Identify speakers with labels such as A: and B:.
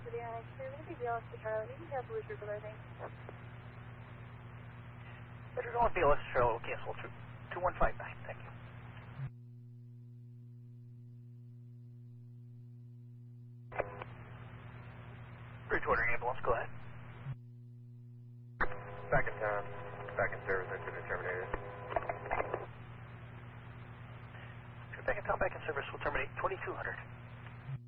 A: for the NH3, BLS to Charlie, you have Blue Trooper loading.
B: Roger, going BLS to Charlie, cancel 2159, thank you. Bridgewater ambulance, go ahead.
C: Back in town, back in service, incident terminated.
B: Back in town, back in service, we'll terminate 2200.